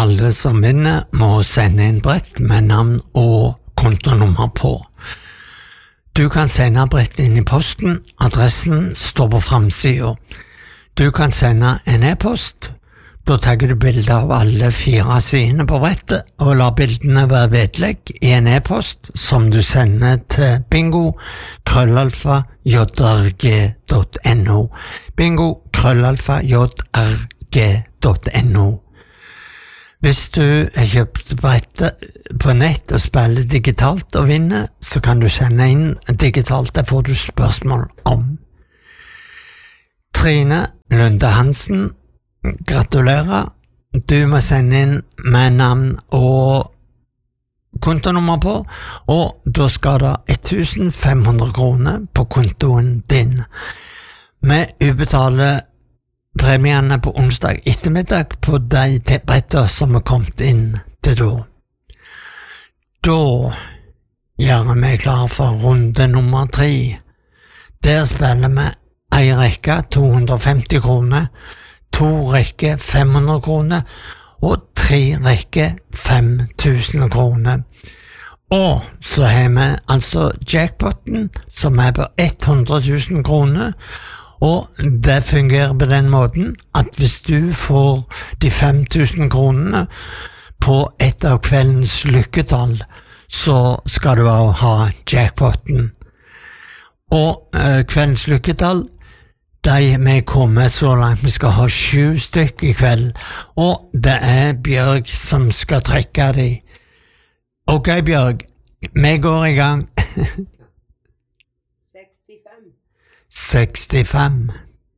Alle som vinner må sende inn brett med navn og kontonummer på. Du kan sende brettet inn i posten, adressen står på framsiden. Du kan sende en e-post, da tar du bilder av alle 4 sidene på brettet og lar bildene være vedlegg i en e-post som du sender til bingo@jrg.no bingo@jrg.no. Hvis du har kjøpt brettet på nett og spiller digitalt og vinner, så kan du sende inn digitalt, det får du spørsmål om. Trine Lunde Hansen, gratulerer. Du må sende inn med navn og kontonummer på, og da skal det 1500 kroner på kontoen din. Vi utbetaler premiene på onsdag ettermiddag på de brettene som er kommet inn til da. Da gjør vi klar for runde nummer 3. Der spiller vi en rekke 250 kroner, 2 rekker 500 kroner og 3 rekker 5000 kroner. Og så har vi altså jackpotten som er på 100 000 kroner, og det fungerer på den måten at hvis du får de 5000 kronene på et av kveldens lykketall, så skal du også ha jackpotten. Og kveldens lykketall, vi kommer så langt, vi skal ha 7 stykker i kveld, og det er Bjørg som skal trekke de. Ok, Bjørg, vi går i gang. 65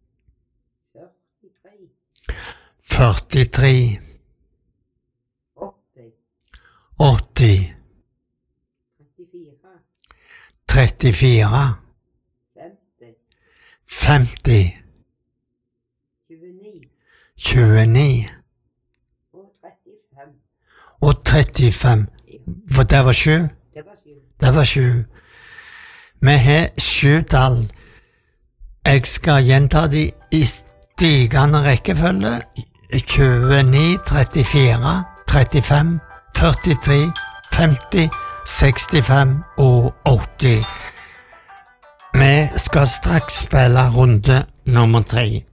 43 80 34 50 29 og 35. For det var 7? Det var 7. Vi har 7 tall. Jeg skal gjenta de i stigende rekkefølge: 29, 34, 35, 43, 50, 65 og 80. Vi skal straks spille runde nummer 3.